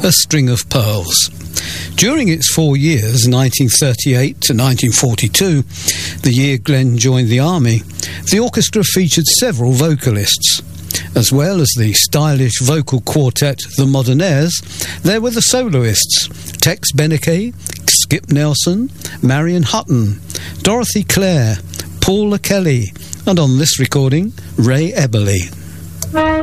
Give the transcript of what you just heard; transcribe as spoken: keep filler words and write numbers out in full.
A String of Pearls. During its four years, nineteen thirty-eight to nineteen forty-two, the year Glenn joined the army, the orchestra featured several vocalists. As well as the stylish vocal quartet The Modernaires, there were the soloists Tex Beneke, Skip Nelson, Marion Hutton, Dorothy Clare, Paula Kelly, and on this recording, Ray Eberly.